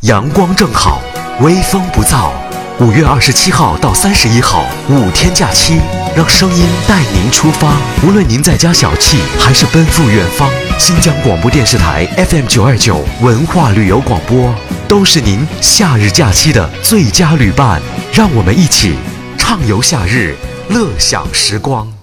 阳光正好，微风不燥。5月27号到31号5天假期，让声音带您出发。无论您在家小憩，还是奔赴远方，新疆广播电视台 FM929文化旅游广播都是您夏日假期的最佳旅伴。让我们一起畅游夏日，乐享时光。